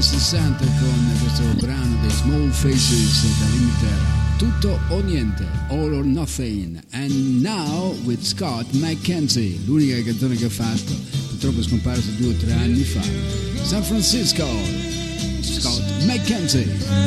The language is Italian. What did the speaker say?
60 con questo brano dei Small Faces dall'Inghilterra. Tutto o niente, All or Nothing. And Now with Scott McKenzie, l'unica canzone che ha fatto, purtroppo è scomparso 2 o 3 anni fa. San Francisco, Scott McKenzie.